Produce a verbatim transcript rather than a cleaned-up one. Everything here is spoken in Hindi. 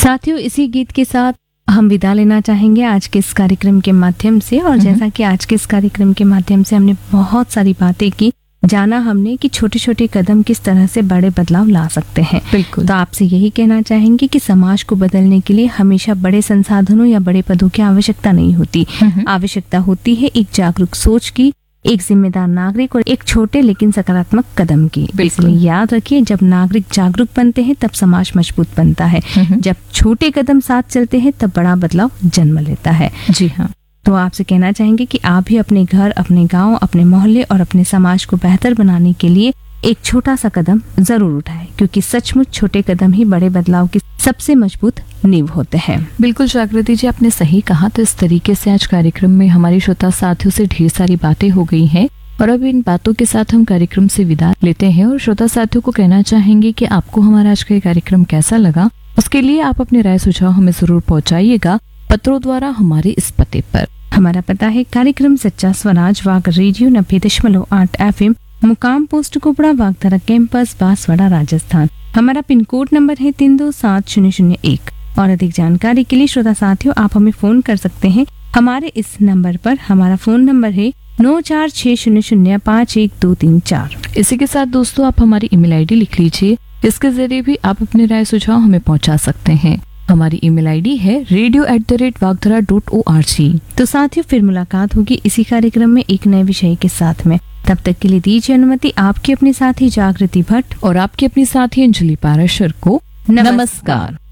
साथियों, इसी गीत के साथ हम विदा लेना चाहेंगे आज के इस कार्यक्रम के माध्यम से। और जैसा कि आज के इस कार्यक्रम के माध्यम से हमने बहुत सारी बातें की, जाना हमने कि छोटे छोटे कदम किस तरह से बड़े बदलाव ला सकते हैं। बिल्कुल। तो आपसे यही कहना चाहेंगे कि समाज को बदलने के लिए हमेशा बड़े संसाधनों या बड़े पदों की आवश्यकता नहीं होती। आवश्यकता होती है एक जागरूक सोच की, एक जिम्मेदार नागरिक और एक छोटे लेकिन सकारात्मक कदम की। इसलिए याद रखिए, जब नागरिक जागरूक बनते हैं तब समाज मजबूत बनता है। जब छोटे कदम साथ चलते हैं तब बड़ा बदलाव जन्म लेता है। जी हाँ। तो आपसे कहना चाहेंगे कि आप भी अपने घर, अपने गांव, अपने मोहल्ले और अपने समाज को बेहतर बनाने के लिए एक छोटा सा कदम जरूर उठाएं, क्योंकि सचमुच छोटे कदम ही बड़े बदलाव की सबसे मजबूत नींव होते हैं। बिल्कुल जागृति जी, आपने सही कहा। तो इस तरीके से आज कार्यक्रम में हमारी श्रोता साथियों से ढेर सारी बातें हो गई हैं और अब इन बातों के साथ हम कार्यक्रम से विदा लेते हैं और श्रोता साथियों को कहना चाहेंगे कि आपको हमारा आज का कार्यक्रम कैसा लगा, उसके लिए आप अपने राय सुझाव हमें जरूर पहुँचाइएगा पत्रों द्वारा हमारे इस पते पर। हमारा पता है कार्यक्रम सच्चा स्वराज वाग रेडियो नब्बे दशमलव आठ एफ एम, मुकाम पोस्ट कोपड़ा, वागधरा कैंपस, बांसवाड़ा, राजस्थान। हमारा पिन कोड नंबर है तीन दो सात शून्य शून्य एक। और अधिक जानकारी के लिए श्रोता साथियों आप हमें फोन कर सकते हैं हमारे इस नंबर पर। हमारा फोन नंबर है नौ चार छह शून्य शून्य पाँच एक दो तीन चार। इसी के साथ दोस्तों आप हमारी ईमेल आईडी लिख लीजिए, इसके जरिए भी आप अपने राय सुझाव हमें पहुंचा सकते हैं। हमारी ईमेल आईडी है radio at the rate वागधरा dot O R G. तो साथियों, फिर मुलाकात होगी इसी कार्यक्रम में एक नए विषय के साथ में। तब तक के लिए दीजिए अनुमति आपकी अपनी साथी जागृति भट्ट और आपकी अपनी साथी अंजलि पाराशर को। नमस्कार।